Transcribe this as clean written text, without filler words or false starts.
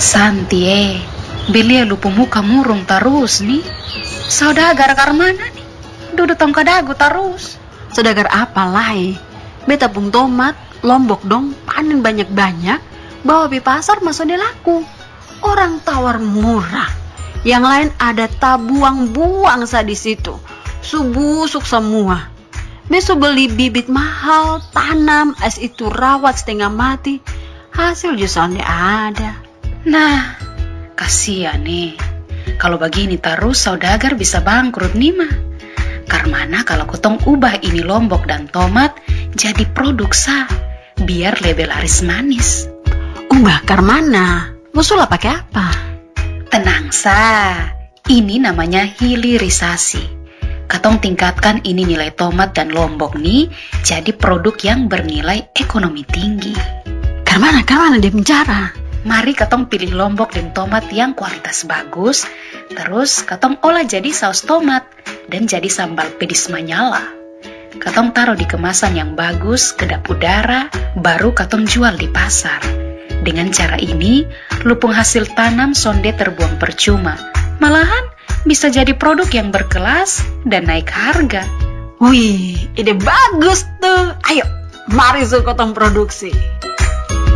Santi beli lupu muka murung terus nih. Saudagar mana nih? Duduk tong kadagu terus. Saudagar apa lah beta pung tomat, lombok dong, panen banyak-banyak, bawa di pasar masuk dia laku. Orang tawar murah. Yang lain ada tabuang-buang di situ. Subusuk semua. Besok beli bibit mahal, tanam, es itu rawat setengah mati. Hasil justru ada. Nah, kasihan nih. Kalau begini terus saudagar bisa bangkrut nih mah. Karena kalau kotong ubah ini lombok dan tomat jadi produk biar lebih laris manis. Ubah karmana? Musulah pakai apa? Tenang ini namanya hilirisasi. Katong tingkatkan ini nilai tomat dan lombok nih jadi produk yang bernilai ekonomi tinggi. Karmana dia bicara? Mari katong pilih lombok dan tomat yang kualitas bagus, terus katong olah jadi saus tomat dan jadi sambal pedis manyala. Katong taruh di kemasan yang bagus, kedap udara, baru katong jual di pasar. Dengan cara ini, lupung hasil tanam sonde terbuang percuma. Malahan bisa jadi produk yang berkelas dan naik harga. Wih, ide bagus tuh. Ayo, mari kotong produksi.